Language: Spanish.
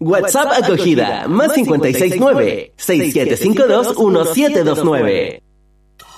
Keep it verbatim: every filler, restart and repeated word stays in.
WhatsApp acogida, más cinco seis nueve, seis siete cinco dos, uno siete dos nueve.